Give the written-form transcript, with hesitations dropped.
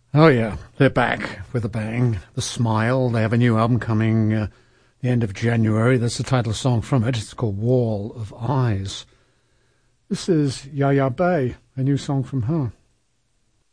Oh yeah, they're back with a bang. The Smile. They have a new album coming the end of January. That's the title song from it. It's called Wall of Eyes. This is Yaya Bay, a new song from her.